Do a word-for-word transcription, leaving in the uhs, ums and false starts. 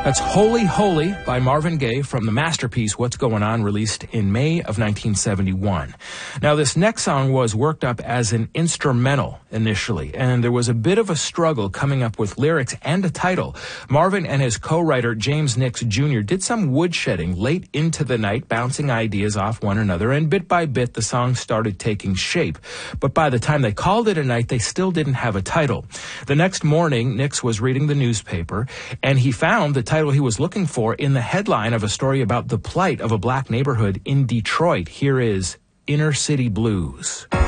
That's Holy Holy by Marvin Gaye from the masterpiece What's Going On, released in May of nineteen seventy-one. Now, this next song was worked up as an instrumental initially, and there was a bit of a struggle coming up with lyrics and a title. Marvin and his co-writer James Nix Junior did some woodshedding late into the night, bouncing ideas off one another, and bit by bit the song started taking shape. But by the time they called it a night, they still didn't have a title. The next morning, Nix was reading the newspaper, and he found the title he was looking for in the headline of a story about the plight of a black neighborhood in Detroit. Here is Inner City Blues.